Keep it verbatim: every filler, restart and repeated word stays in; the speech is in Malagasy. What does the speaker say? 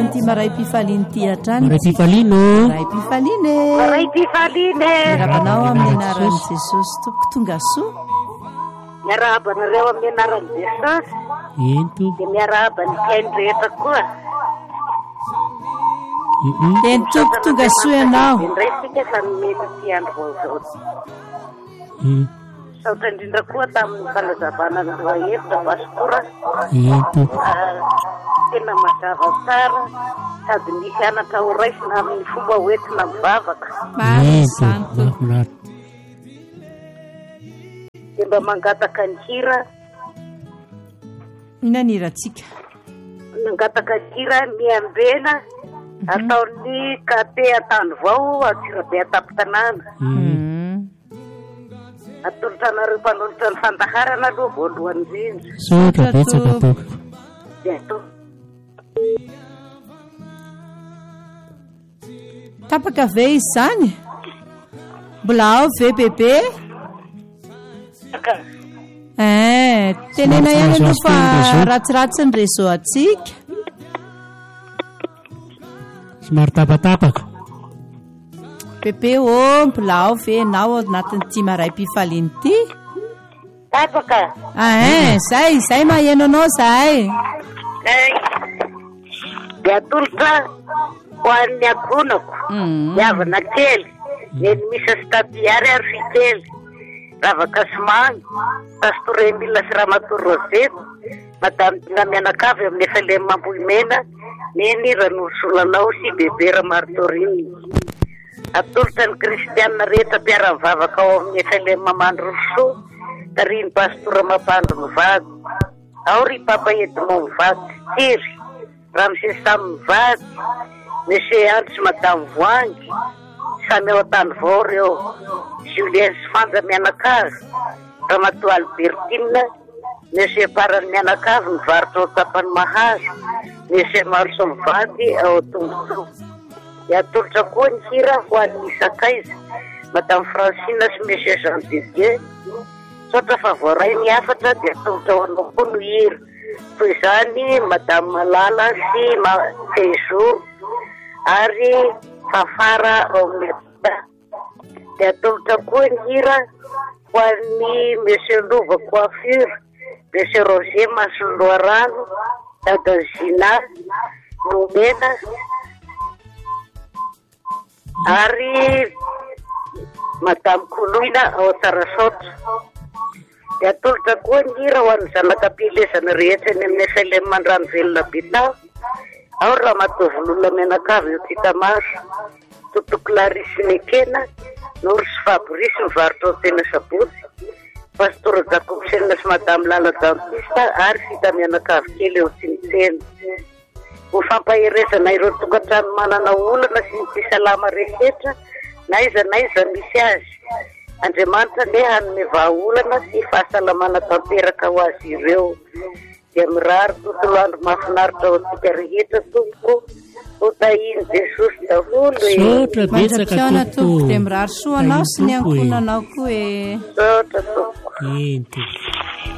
ty maray pifaliny ty atrany. Maray pifalino. Maray pifaline. Maray pifaline. Miarabanao amin'ny anaran'i Jesosy tompoko tonga soa. Miarabanareo amin'ny anaran'i Jesosy. Ento. Dia miaraba ny fiainy rehetra koa. Teny tompoko tonga soa ianao. Indray sika fa nomena ty andro vaovao. Saotra indrindra koa tamin'ny fanazavana ny loahevitra pasikora. Ento. Tena mazava tsara sady misy anatra ho raisina amin'ny fomba hoentina mivavaka. Ento. Dia mba mangataka ny hira. Inaniratsika. Mangataka ny hira miambena ataon'ny kate atany vao atsirabe atapy-tanàna. Atolotrana reo mpanolotra ny fandaharana aloha voalohany indrindra. Sotra betsaka toka. Dia to. Tapaka ve izy zany? Mbola ao ve bebe? Eh, tenena ihany aloha fa ratsiratsy ny réseau atsika. Somary tapatapaka. Bebe ô, mbola ao ve ianao anatin'ity maray pifaliny ity? Tapaka. Ah eh, zay, zay maheno anao zay. Ay. Dia atolotra ho an'ny akonako. Miavana kely. Neny misy stabiary ary fikely. Ravaka Somangy, Pastor Emile sy Ramatory Roseto, Madame Dina Mianakavy amin'ny efa le Mamboimena, neny Ranosolanao sy bebe Ramartoriny. Atolotra ny kristianina rehetra mpiara-mivavaka ao amin'ny efa le Mamandro Rousseau, tariny Pastora Mapandro mivady. Ao ry Papa Edmond mivady, Tiry, Ramsey Sam mivady, Monsieur Andry sy Madame Voangy, samy ao an-tany vao reo. Julien Sfanja Mianakavy, Ramatoa Albertine, Monsieur Parany Mianakavy mivarotra ao Tapany Mahazo, Monsieur Marso mivady ao Tomboto. Atolotra koa ny hira ho an'ny Sakaiza, Madame Francine sy Monsieur Jean Didier. Sotra fa voaray ny afatra dia atolotra ho anao koa no hira. Toy izany Madame Malala sy Tejour ary Fafara ao Meta. Dia atolotra koa ny hira ho an'ny Monsieur Lova Coiffure, Monsieur Roger Masolorano, Dada Zina Nomena ary Madame Koloina ao Tsarasotra. Dia atolotra koa ny hira ho an'ny zanakam-pilezana rehetra ny amin'ny efa ilay mandrano velona Betao. Ao Ramatoa Volola Mianakavy eo Titamaso, Toto Clarice Mekena, Norsy Fabrice mivarotra ao Tena Sabotsy, Pastor Jacob Selina sy Madame Lala Dantista ary Fita Mianakavy kely eo Tsinitsena. Ho fampaherezana ireo tokantrano manana olana sy ny mpisalama rehetra, na iza na iza misy azy. Andriamanitra ne hanome vahaolana sy fahasalamana tanteraka ho azy ireo. Dia mirary tontolo andro mahafinaritra ao antsika rehetra tompoko. Ho tahiny Jesosy daholo e. Sotra betsaka Mandra-piaona tompoko. tompoko dia mirary soa anao sy ny ankonanao koa e. Sotra tompoko. Ento.